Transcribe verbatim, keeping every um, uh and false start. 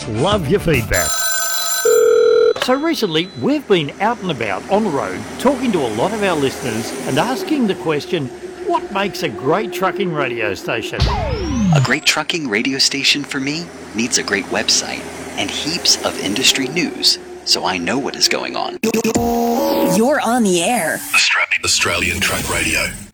love your feedback. So recently, we've been out and about on the road talking to a lot of our listeners and asking the question, what makes a great trucking radio station? A great trucking radio station for me needs a great website and heaps of industry news, so I know what is going on. You're on the air. Australian Truck Radio.